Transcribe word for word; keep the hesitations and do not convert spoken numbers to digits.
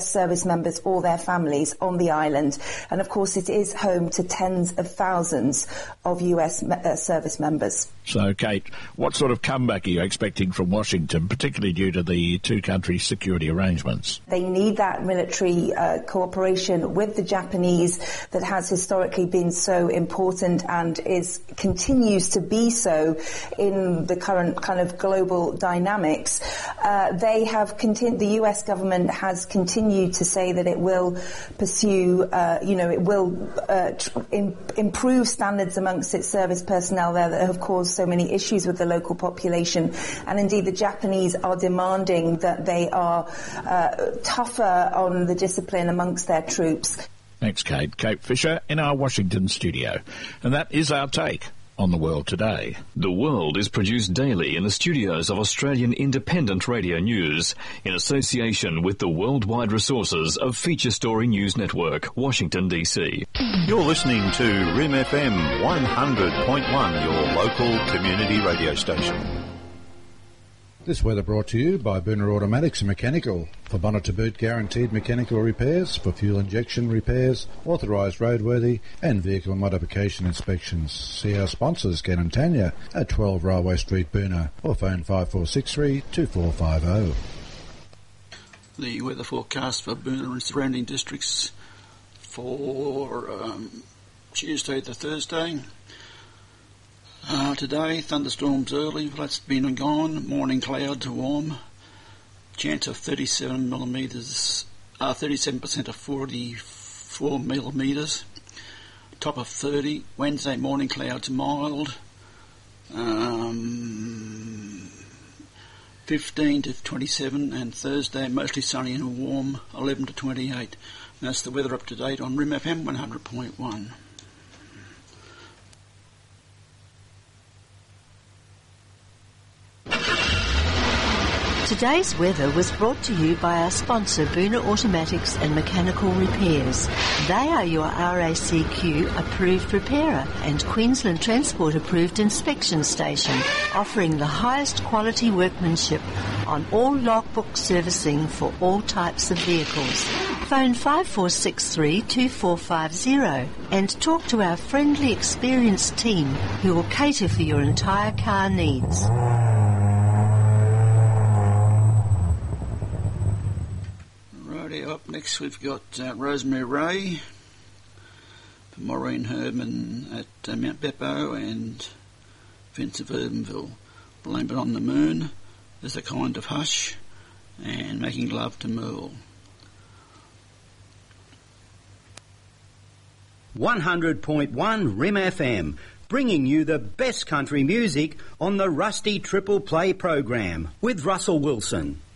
service members or their families on the island. And of course, it is home to tens of thousands of U S uh, service members. So, Kate, what sort of comeback are you expecting from Washington, particularly due to the two countries' security arrangements? They need that military uh, cooperation with the Japanese that has historically been so important and is continues to be so in the current kind of global dynamics. Uh, they have continued. The U S government has continued to say that it will pursue, uh, you know, it will uh, tr- in, improve standards amongst its service personnel there that have caused so many issues with the local population. And indeed, the Japanese are demanding that they are uh, tougher on the discipline amongst their troops. Thanks, Kate. Kate Fisher in our Washington studio. And that is our take on the world today. The World is produced daily in the studios of Australian Independent Radio News in association with the worldwide resources of Feature Story News Network, Washington, D C. You're listening to R I M F M one hundred point one, your local community radio station. This weather brought to you by Booner Automatics and Mechanical. For bonnet to boot guaranteed mechanical repairs, for fuel injection repairs, authorised roadworthy and vehicle modification inspections. See our sponsors, Ken and Tanya, at twelve Railway Street, Booner, or phone five four six three, two four five zero. The weather forecast for Booner and surrounding districts for um, Tuesday to Thursday. Uh, today, thunderstorms early, that's been and gone. Morning cloud to warm. Chance of thirty-seven millimetres, uh, thirty-seven percent of forty-four millimetres. Top of thirty. Wednesday morning clouds mild. Um, fifteen to twenty-seven, and Thursday mostly sunny and warm, eleven to twenty-eight. And that's the weather up to date on R I M F M one hundred point one. Today's weather was brought to you by our sponsor, Booner Automatics and Mechanical Repairs. They are your R A C Q approved repairer and Queensland Transport approved inspection station, offering the highest quality workmanship on all logbook servicing for all types of vehicles. Phone five four six three, two four five zero and talk to our friendly, experienced team who will cater for your entire car needs. Up next we've got uh, Rosemary Ray for Maureen Herman at uh, Mount Beppo and Vince of Urbanville. Blame It on the Moon, There's a Kind of Hush, and Making Love to Merle. one hundred point one R I M F M, bringing you the best country music on the Rusty Triple Play program with Russell Wilson.